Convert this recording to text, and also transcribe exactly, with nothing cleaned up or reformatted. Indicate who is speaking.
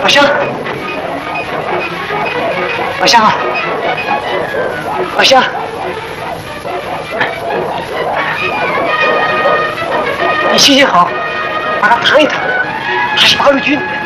Speaker 1: 香，老香啊，老香，你心情好，把它烫一烫，还是八路军。